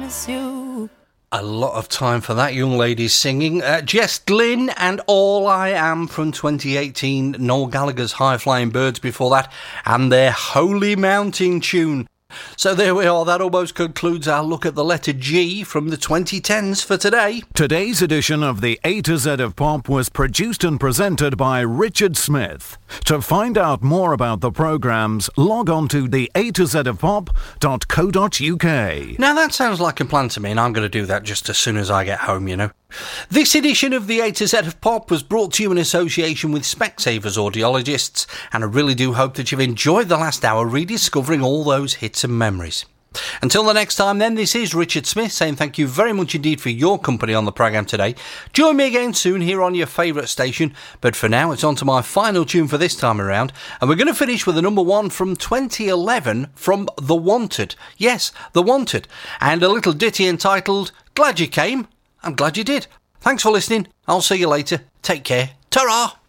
promise you. A lot of time for that young lady singing. Jess Glynn and All I Am from 2018. Noel Gallagher's High Flying Birds before that. And their Holy Mountain tune. So there we are. That almost concludes our look at the letter G from the 2010s for today. Today's edition of the A to Z of Pop was produced and presented by Richard Smith. To find out more about the programmes, log on to the A to Z of Pop.co.uk. Now that sounds like a plan to me, and I'm going to do that just as soon as I get home, you know. This edition of the A to Z of Pop was brought to you in association with Specsavers Audiologists, and I really do hope that you've enjoyed the last hour rediscovering all those hits and memories. Until the next time then, this is Richard Smith saying thank you very much indeed for your company on the programme today. Join me again soon here on your favourite station, but for now it's on to my final tune for this time around, and we're going to finish with a number one from 2011 from The Wanted. Yes, The Wanted, and a little ditty entitled Glad You Came. I'm glad you did. Thanks for listening. I'll see you later. Take care. Ta-ra!